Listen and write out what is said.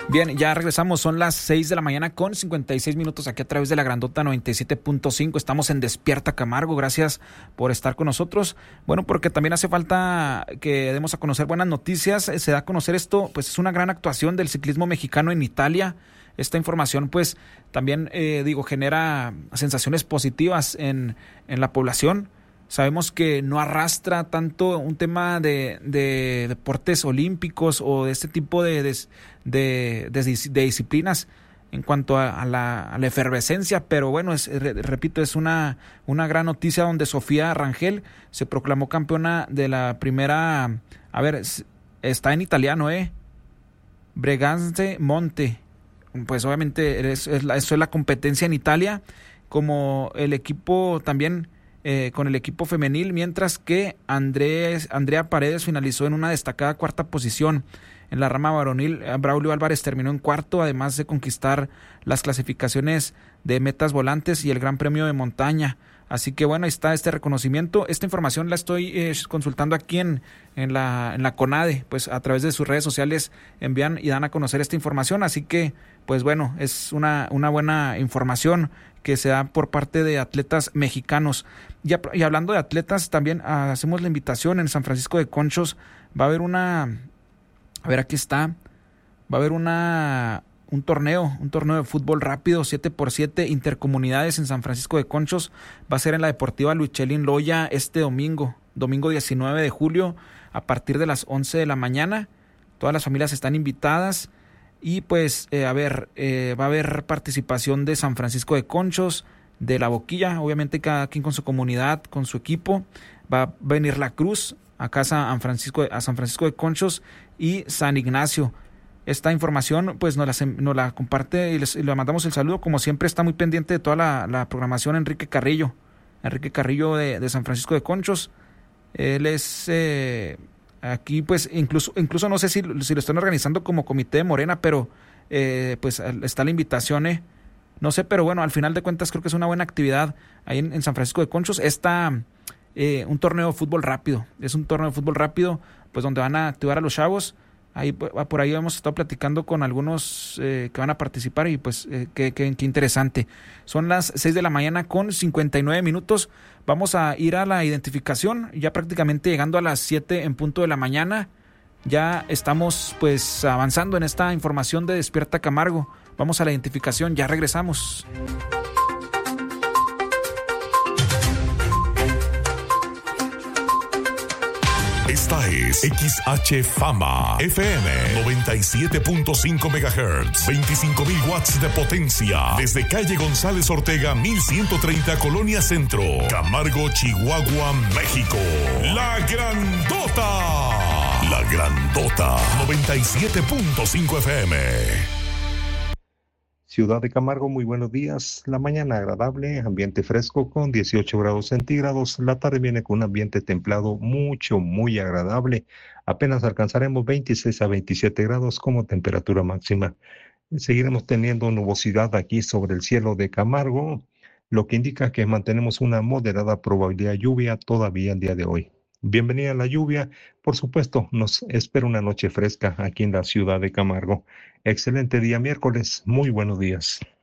Bien, ya regresamos, son las 6 de la mañana con 56 minutos aquí a través de la Grandota 97.5. Estamos en Despierta Camargo, gracias por estar con nosotros. Bueno, porque también hace falta que demos a conocer buenas noticias. Se da a conocer esto, pues es una gran actuación del ciclismo mexicano en Italia. Esta información pues también, genera sensaciones positivas en la población. Sabemos que no arrastra tanto un tema de deportes olímpicos o de este tipo de disciplinas en cuanto a la efervescencia, pero bueno, repito, es una gran noticia donde Sofía Rangel se proclamó campeona de la primera, está en italiano, Bregante Monte. Pues obviamente eso es la competencia en Italia, como el equipo también con el equipo femenil, mientras que Andrea Paredes finalizó en una destacada cuarta posición. En la rama varonil, Braulio Álvarez terminó en cuarto, además de conquistar las clasificaciones de metas volantes y el Gran Premio de Montaña. Así que bueno, ahí está este reconocimiento. Esta información la estoy consultando aquí en la CONADE, pues a través de sus redes sociales envían y dan a conocer esta información. Así que, pues bueno, es una buena información que se da por parte de atletas mexicanos. Y hablando de atletas, también hacemos la invitación en San Francisco de Conchos. Va a haber aquí está. Va a haber un torneo de fútbol rápido, 7x7 intercomunidades en San Francisco de Conchos. Va a ser en la Deportiva Luichelín Loya este domingo 19 de julio, a partir de las 11 de la mañana. Todas las familias están invitadas. Y pues, va a haber participación de San Francisco de Conchos, de La Boquilla, obviamente cada quien con su comunidad, con su equipo. Va a venir La Cruz, acá a San Francisco de Conchos, y San Ignacio. Esta información pues nos la comparte y le mandamos el saludo. Como siempre está muy pendiente de toda la programación Enrique Carrillo de San Francisco de Conchos. Él es aquí pues incluso no sé si lo están organizando como comité de Morena, pero pues está la invitación, no sé, pero bueno, al final de cuentas creo que es una buena actividad ahí en San Francisco de Conchos. Está un torneo de fútbol rápido, pues donde van a activar a los chavos. Ahí, por ahí hemos estado platicando con algunos que van a participar y pues qué interesante. Son las 6 de la mañana con 59 minutos. Vamos a ir a la identificación, ya prácticamente llegando a las 7 en punto de la mañana. Ya estamos pues avanzando en esta información de Despierta Camargo. Vamos a la identificación, ya regresamos. Esta es XH Fama FM 97.5 MHz, 25,000 watts de potencia, desde calle González Ortega 1130, Colonia Centro, Camargo, Chihuahua, México. La Grandota 97.5 FM. Ciudad de Camargo, muy buenos días. La mañana agradable, ambiente fresco con 18 grados centígrados. La tarde viene con un ambiente templado muy agradable. Apenas alcanzaremos 26 a 27 grados como temperatura máxima. Seguiremos teniendo nubosidad aquí sobre el cielo de Camargo, lo que indica que mantenemos una moderada probabilidad de lluvia todavía el día de hoy. Bienvenida a la lluvia. Por supuesto, nos espera una noche fresca aquí en la ciudad de Camargo. Excelente día miércoles. Muy buenos días.